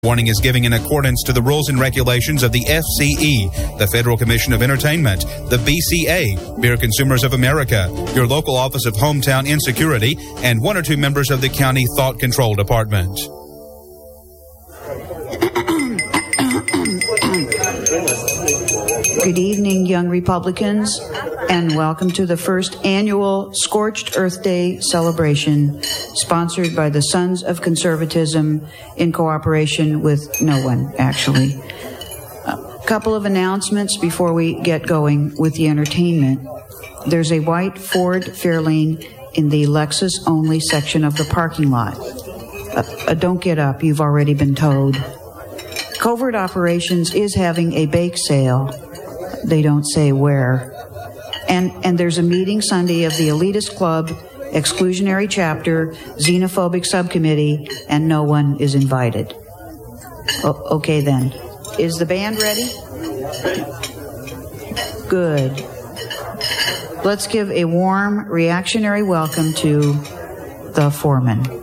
Warning is given in accordance to the rules and regulations of the FCE, the Federal Commission of Entertainment, the BCA, Beer Consumers of America, your local Office of Hometown Insecurity, and one or two members of the County Thought Control Department. Good evening, young Republicans, and welcome to the first annual Scorched Earth Day celebration, sponsored by the Sons of Conservatism in cooperation with no one, actually. A couple of announcements before we get going with the entertainment. There's a white Ford Fairlane in the Lexus-only section of the parking lot. Don't get up, you've already been towed. Covert Operations is having a bake sale. They don't say where. And there's a meeting Sunday of the Elitist Club, Exclusionary Chapter, Xenophobic Subcommittee, and no one is invited. Okay then. Is the band ready? Good. Let's give a warm, reactionary welcome to the foreman.